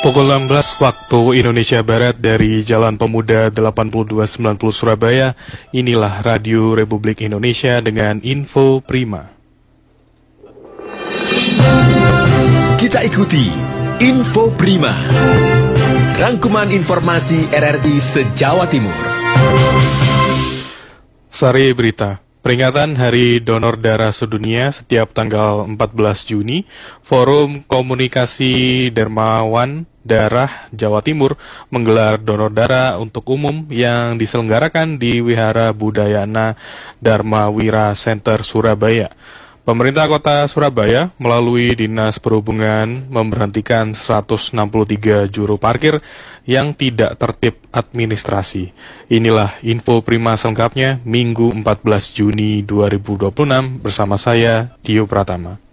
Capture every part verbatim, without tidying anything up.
Pukul enam belas waktu Indonesia Barat dari Jalan Pemuda delapan puluh dua sembilan puluh Surabaya, inilah Radio Republik Indonesia dengan info prima. Kita ikuti Info Prima, rangkuman informasi R R I se-Jawa Timur. Sari berita. Peringatan Hari Donor Darah Sedunia setiap tanggal empat belas Juni, Forum Komunikasi Dermawan Darah Jawa Timur menggelar donor darah untuk umum yang diselenggarakan di Wihara Budayana Dharma Wira Center Surabaya. Pemerintah Kota Surabaya melalui Dinas Perhubungan memberhentikan seratus enam puluh tiga juru parkir yang tidak tertib administrasi. Inilah info prima selengkapnya Minggu empat belas Juni dua ribu dua puluh enam bersama saya, Dio Pratama.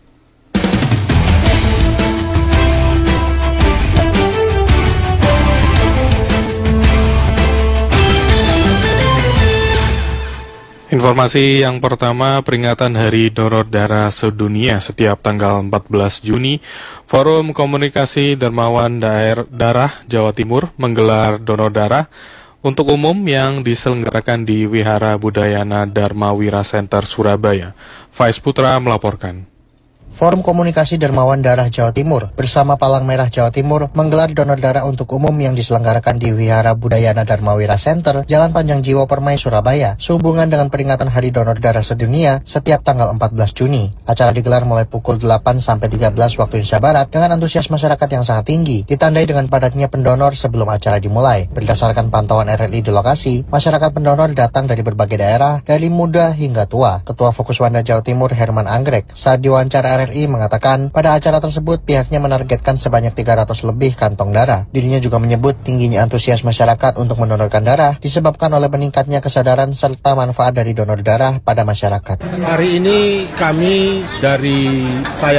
Informasi yang pertama, peringatan Hari Donor Darah Sedunia setiap tanggal empat belas Juni, Forum Komunikasi Dermawan Daer Darah Jawa Timur menggelar donor darah untuk umum yang diselenggarakan di Wihara Budayana Dharma Wira Center Surabaya. Faiz Putra melaporkan. Forum Komunikasi Dermawan Darah Jawa Timur bersama Palang Merah Jawa Timur menggelar donor darah untuk umum yang diselenggarakan di Wihara Budayana Dharma Wira Center, Jalan Panjang Jiwo Permai, Surabaya, sehubungan dengan peringatan Hari Donor Darah Sedunia setiap tanggal empat belas Juni. Acara digelar mulai pukul delapan sampai tiga belas waktu Indonesia Barat dengan antusias masyarakat yang sangat tinggi, ditandai dengan padatnya pendonor sebelum acara dimulai. Berdasarkan pantauan R R I di lokasi, masyarakat pendonor datang dari berbagai daerah, dari muda hingga tua. Ketua Fokus Wanda Jawa Timur Herman Anggrek saat diwawancara R R I mengatakan pada acara tersebut pihaknya menargetkan sebanyak tiga ratus lebih kantong darah. Dirinya juga menyebut tingginya antusias masyarakat untuk mendonorkan darah disebabkan oleh meningkatnya kesadaran serta manfaat dari donor darah pada masyarakat. Hari ini kami dari saya